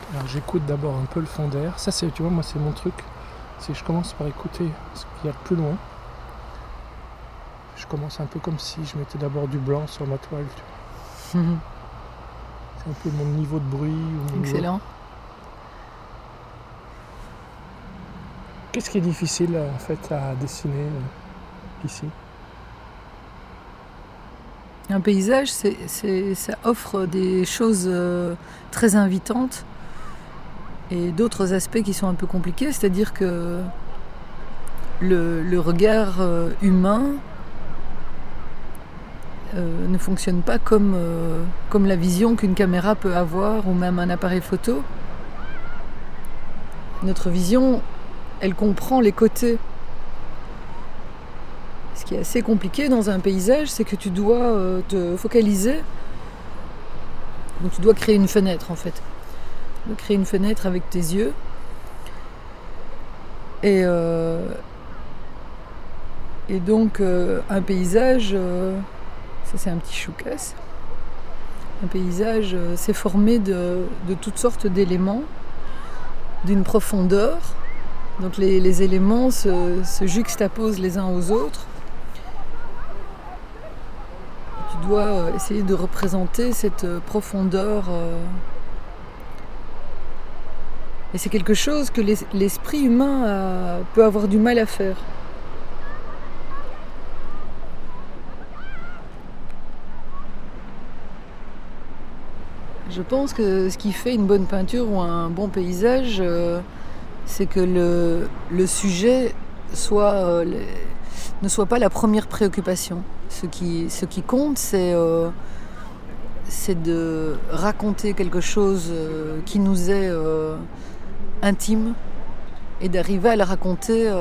Alors j'écoute d'abord un peu le fond d'air. Ça c'est, tu vois, moi c'est mon truc. C'est que je commence par écouter ce qu'il y a de plus loin. Je commence un peu comme si je mettais d'abord du blanc sur ma toile, tu vois. C'est un peu mon niveau de bruit. Excellent. Qu'est-ce qui est difficile en fait à dessiner ici? Un paysage, ça offre des choses très invitantes et d'autres aspects qui sont un peu compliqués, c'est-à-dire que le regard humain ne fonctionne pas comme la vision qu'une caméra peut avoir ou même un appareil photo. Notre vision, elle comprend les côtés. Ce qui est assez compliqué dans un paysage, c'est que tu dois te focaliser. Donc tu dois créer une fenêtre en fait. Tu dois créer une fenêtre avec tes yeux. Et donc un paysage, ça c'est un petit choucas. Un paysage, c'est formé de toutes sortes d'éléments, d'une profondeur. Donc les éléments se juxtaposent les uns aux autres. Tu dois essayer de représenter cette profondeur. Et c'est quelque chose que l'esprit humain peut avoir du mal à faire. Je pense que ce qui fait une bonne peinture ou un bon paysage, c'est que le sujet ne soit pas la première préoccupation. Ce qui compte, c'est de raconter quelque chose qui nous est intime et d'arriver à le raconter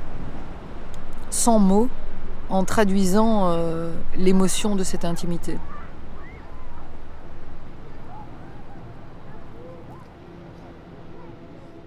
sans mots, en traduisant l'émotion de cette intimité.